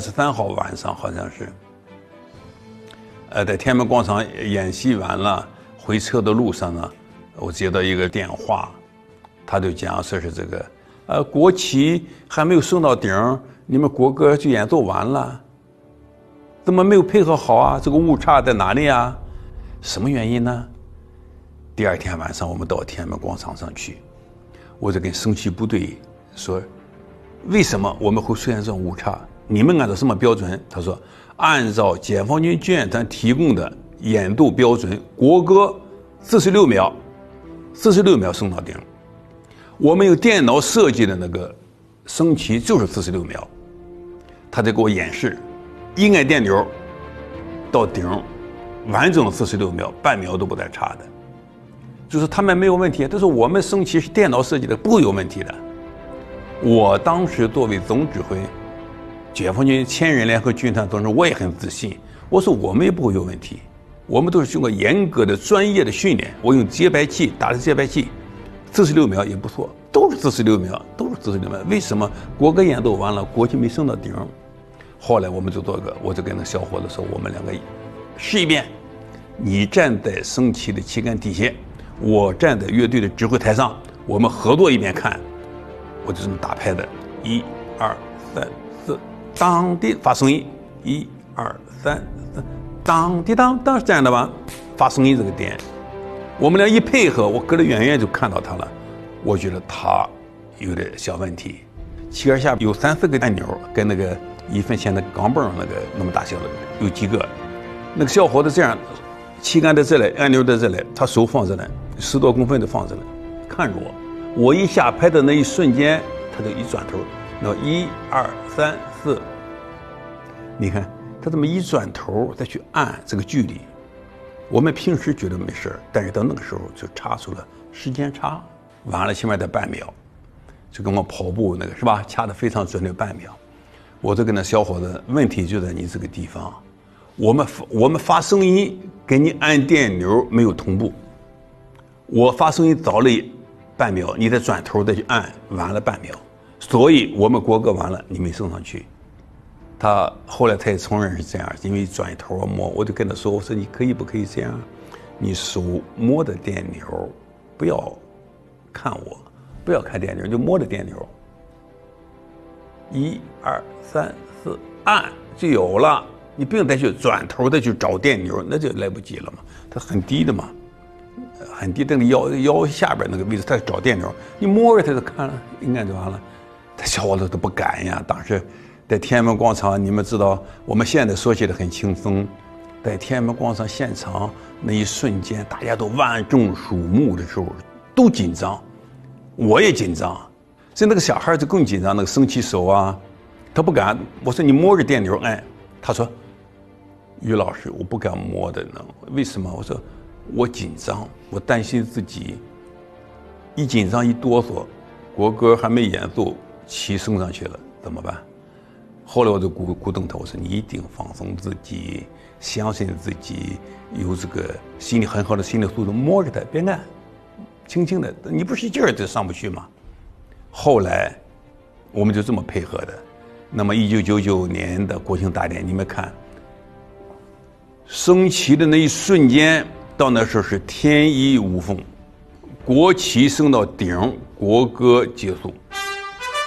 23号晚上好像是，在天安门广场演习完了，回车的路上呢，我接到一个电话，他就讲说是这个，国旗还没有升到顶，你们国歌就演奏完了，怎么没有配合好啊？这个误差在哪里啊？什么原因呢？第二天晚上我们到天安门广场上去，我就跟升旗部队说，为什么我们会出现这种误差？你们按照什么标准？他说，按照解放军军演团提供的演奏标准，国歌46秒，46秒升到顶。我们用电脑设计的那个升旗就是46秒。他在给我演示，一按电钮到顶，完整的46秒，半秒都不带差的。就是他们没有问题，但是我们升旗是电脑设计的，不会有问题的。我当时作为总指挥，解放军千人联合军团当中，我也很自信，我说我们也不会有问题，我们都是经过严格的专业的训练，我用节拍器打的节拍器，46秒也不错，都是46秒，都是46秒。为什么国歌演奏完了，国旗没升到顶？后来我们就做个，我就跟那小伙子说，我们两个试一遍，你站在升旗的旗杆底下，我站在乐队的指挥台上，我们合作一遍看。我就这么打拍的，1、2、3、4，当的发声音，1、2、3、4，当的当当是这样的吧？发声音这个点，我们俩一配合，我隔得远远就看到他了，我觉得他有点小问题。旗杆下有3、4个按钮，跟那个1分钱的钢镚那个那么大小的有几个。那个小伙子这样，旗杆在这里，按钮在这里，他手放这里，10多公分的放这里，看着我。我一下拍的那一瞬间，他就一转头，那1、2、3、4，你看他这么一转头再去按这个距离，我们平时觉得没事，但是到那个时候就差出了时间差，晚了起码得半秒，就跟我跑步那个是吧，掐得非常准的半秒。我就跟那小伙子，问题就在你这个地方，我们发声音跟你按电钮没有同步，我发声音早了半秒，你再转头再去按，晚了半秒，所以我们国歌完了，你没升上去。他后来他也承认是这样，因为转头摸，我就跟他说，我说你可以不可以这样，你手摸着电钮，不要看我，不要看电钮，就摸着电钮，1、2、3、4，按就有了，你不用再去转头再去找电钮，那就来不及了嘛，它很低的嘛。很低，等你腰下边那个位置，他找电钮，你摸着他就看了，应该就完了。他小伙子都不敢呀。当时在天安门广场，你们知道，我们现在说起来很轻松，在天安门广场现场那一瞬间，大家都万众瞩目的时候，都紧张，我也紧张。所以那个小孩就更紧张，那个升旗手啊，他不敢。我说你摸着电钮按，他说，于老师，我不敢摸的呢，为什么？我说。我紧张，我担心自己一紧张一哆嗦，国歌还没演奏，旗升上去了，怎么办？后来我就鼓动他，我说你一定放松自己，相信自己，有这个心理很好的心理素质，摸着它，别按，轻轻的，你不使劲儿就上不去吗？后来我们就这么配合的。那么1999年的国庆大典，你们看，升旗的那一瞬间。到那时候是天衣无缝，国旗升到顶，国歌结束。